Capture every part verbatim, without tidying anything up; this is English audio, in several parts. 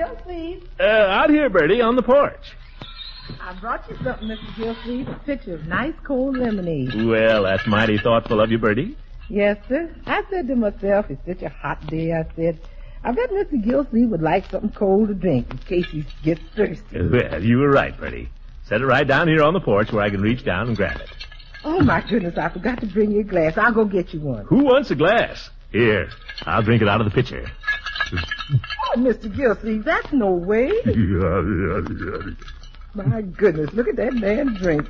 Gilsleeve. Uh, out here, Bertie, on the porch. I brought you something, Mister Gilsleeve, a pitcher of nice cold lemonade. Well, that's mighty thoughtful of you, Bertie. Yes, sir. I said to myself, it's such a hot day, I said, I bet Mister Gilsleeve would like something cold to drink in case he gets thirsty. Well, you were right, Bertie. Set it right down here on the porch where I can reach down and grab it. Oh, my goodness, I forgot to bring you a glass. I'll go get you one. Who wants a glass? Here, I'll drink it out of the pitcher. Oh, Mister Gilsleeve, that's no way. My goodness, look at that man drink.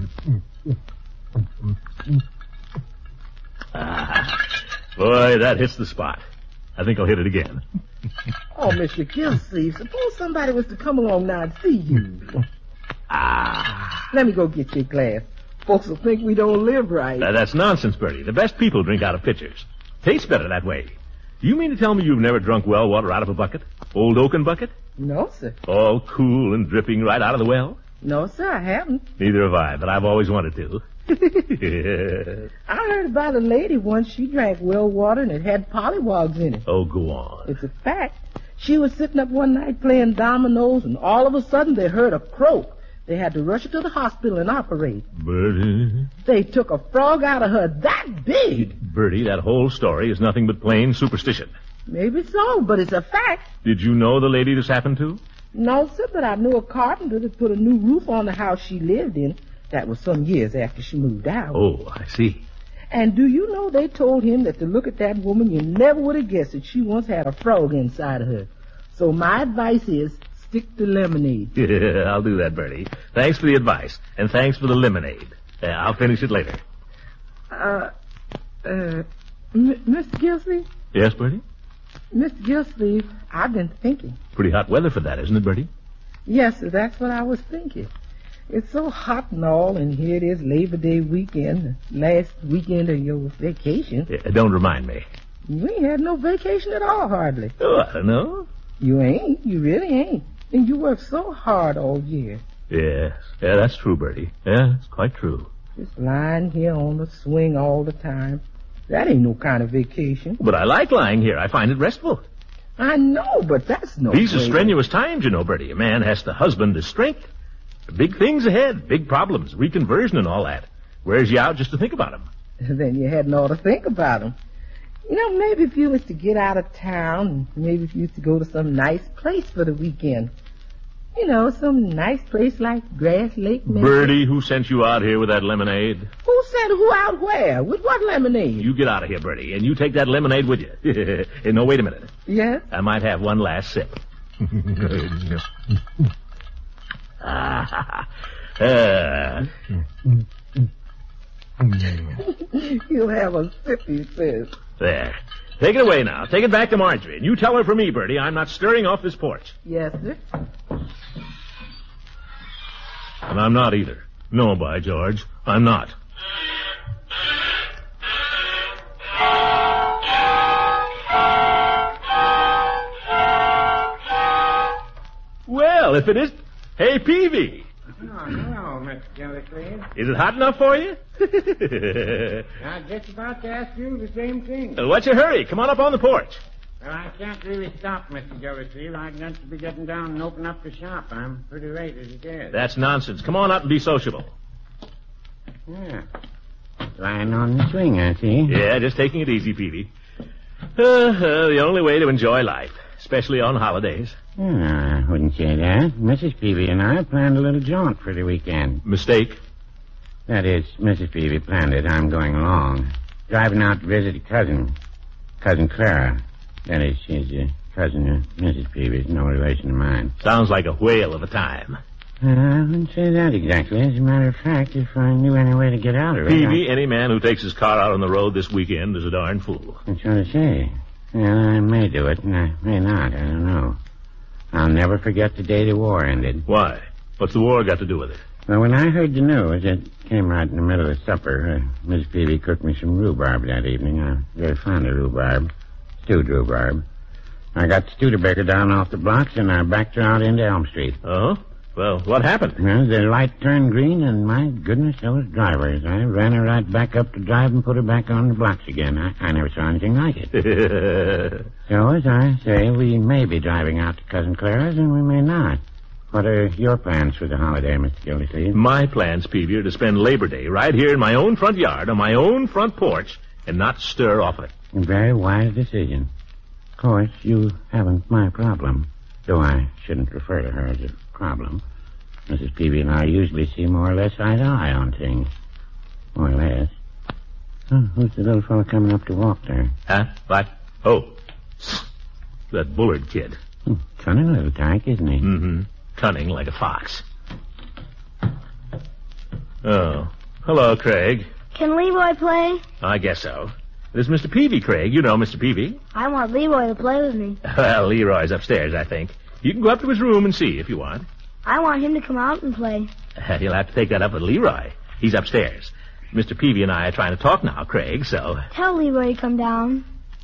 Ah, boy, that hits the spot. I think I'll hit it again. Oh, Mister Gilsleeve, suppose somebody was to come along now and see you. Ah. Let me go get you a glass. Folks will think we don't live right. Now, that's nonsense, Bertie. The best people drink out of pitchers. Tastes better that way. Do you mean to tell me you've never drunk well water out of a bucket? Old oaken bucket? No, sir. All cool and dripping right out of the well? No, sir, I haven't. Neither have I, but I've always wanted to. I heard about a lady once. She drank well water and it had pollywogs in it. Oh, go on. It's a fact. She was sitting up one night playing dominoes, and all of a sudden they heard a croak. They had to rush her to the hospital and operate. Bertie? They took a frog out of her that big. Bertie, that whole story is nothing but plain superstition. Maybe so, but it's a fact. Did you know the lady this happened to? No, sir, but I knew a carpenter that put a new roof on the house she lived in. That was some years after she moved out. Oh, I see. And do you know they told him that to look at that woman, you never would have guessed that she once had a frog inside of her. So my advice is, stick to lemonade. Yeah, I'll do that, Bertie. Thanks for the advice, and thanks for the lemonade. Uh, I'll finish it later. Uh, uh, M- Mister Gilsleeve? Yes, Bertie? Mister Gilsleeve, I've been thinking. Pretty hot weather for that, isn't it, Bertie? Yes, sir, that's what I was thinking. It's so hot and all, and here it is Labor Day weekend, the last weekend of your vacation. Yeah, don't remind me. You ain't had no vacation at all, hardly. Oh, I don't know. You ain't. You really ain't. And you work so hard all year. Yes. Yeah, that's true, Bertie. Yeah, it's quite true. Just lying here on the swing all the time. That ain't no kind of vacation. But I like lying here. I find it restful. I know, but that's no These are way. strenuous times, you know, Bertie. A man has to husband his strength. Big things ahead, big problems, reconversion and all that. Wears you out just to think about them. Then you hadn't ought to think about them. You know, maybe if you was to get out of town, maybe if you was to go to some nice place for the weekend. You know, some nice place like Grass Lake. Maybe. Bertie, who sent you out here with that lemonade? Who said who out where? With what lemonade? You get out of here, Bertie, and you take that lemonade with you. Hey, no, wait a minute. Yes? I might have one last sip. ah, uh. You'll have a sip, he says. There. Take it away now. Take it back to Marjorie. And you tell her for me, Bertie, I'm not stirring off this porch. Yes, sir. And I'm not either. No, by George, I'm not. Well, if it is... Hey, Peavy. Oh, hello, Mister Gildersleeve. Is it hot enough for you? I was just about to ask you the same thing. Well, what's your hurry? Come on up on the porch. Well, I can't really stop, Mister Gildersleeve. I've got to be getting down and open up the shop. I'm pretty late as it is. That's nonsense. Come on up and be sociable. Yeah. Lying on the swing, I see. Yeah, just taking it easy, Peavy. Uh, uh, the only way to enjoy life, especially on holidays. Oh, I wouldn't say that. Missus Peavy and I planned a little jaunt for the weekend. Mistake? That is, Missus Peavy planned it. I'm going along. Driving out to visit a cousin. Cousin Clara. That is, she's a cousin of Missus Peavy's, no relation of mine. Sounds like a whale of a time. Uh, I wouldn't say that exactly. As a matter of fact, if I knew any way to get out of it... Peavy, I... any man who takes his car out on the road this weekend is a darn fool. That's what I say. Well, I may do it, and I may not. I don't know. I'll never forget the day the war ended. Why? What's the war got to do with it? Well, when I heard the news, it came right in the middle of supper. Uh, Miss Peavy cooked me some rhubarb that evening. I'm very fond of rhubarb. Stewed rhubarb. I got the Studebaker down off the blocks, and I backed her out into Elm Street. Oh? Well, what happened? Well, the light turned green, and my goodness, those drivers. I ran her right back up to drive and put her back on the blocks again. I, I never saw anything like it. So, as I say, we may be driving out to Cousin Clara's, and we may not. What are your plans for the holiday, Mister Gildersleeve? My plans, Peavy, are to spend Labor Day right here in my own front yard, on my own front porch, and not stir off of it. A very wise decision. Of course, you haven't my problem, though I shouldn't refer to her as a problem. Missus Peavy and I usually see more or less eye to eye on things. More or less. Oh, who's the little fellow coming up to walk there? Huh? What? Oh, that Bullard kid. Hmm, cunning little tyke, isn't he? Mm-hmm. Cunning like a fox. Oh. Hello, Craig. Can Leroy play? I guess so. This is Mister Peavy, Craig. You know Mister Peavy. I want Leroy to play with me. Well, Leroy's upstairs, I think. You can go up to his room and see if you want. I want him to come out and play. You'll have to take that up with Leroy. He's upstairs. Mister Peavy and I are trying to talk now, Craig, so... Tell Leroy to come down.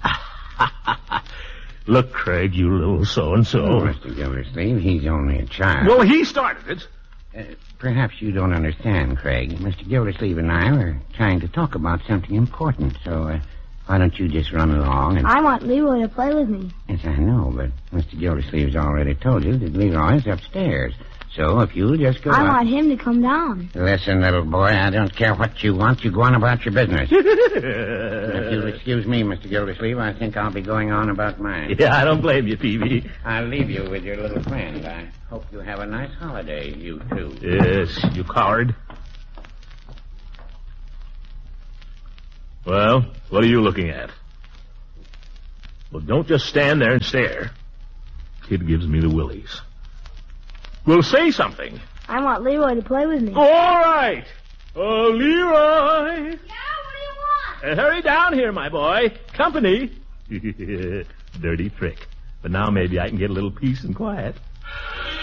Look, Craig, you little so-and-so. Oh, Mister Gildersleeve, he's only a child. Well, he started it. Uh, perhaps you don't understand, Craig. Mister Gildersleeve and I were trying to talk about something important, so uh, why don't you just run along and... I want Leroy to play with me. Yes, I know, but Mister Gildersleeve's already told you that Leroy's upstairs. So if you'll just go I up... want him to come down. Listen, little boy, I don't care what you want. You go on about your business. If you'll excuse me, Mister Gildersleeve, I think I'll be going on about mine. Yeah, I don't blame you, Peavy. I'll leave you with your little friend. I hope you have a nice holiday, you two. Yes, you coward. Well, what are you looking at? Well, don't just stand there and stare. Kid gives me the willies. Well, say something. I want Leroy to play with me. All right. Oh, Leroy. Yeah, what do you want? Uh, hurry down here, my boy. Company. Dirty trick. But now maybe I can get a little peace and quiet.